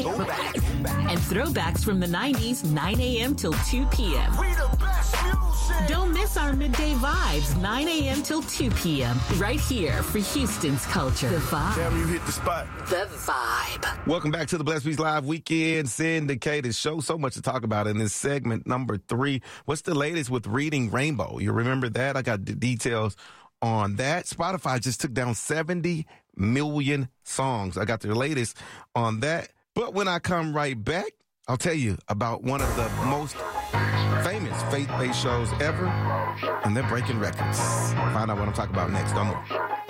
Throwback. And throwbacks from the 90s, 9 a.m. till 2 p.m. We the best music. Don't miss our midday vibes, 9 a.m. till 2 p.m. Right here for Houston's culture. The Vibe. Damn, you hit the spot. The Vibe. Welcome back to the Blessed Beats Live Weekend Syndicated Show. So much to talk about in this segment number 3. What's the latest with Reading Rainbow? You remember that? I got the details on that. Spotify just took down 70 million songs. I got the latest on that. But when I come right back, I'll tell you about one of the most famous faith-based shows ever, and they're breaking records. Find out what I'm talking about next. Don't move.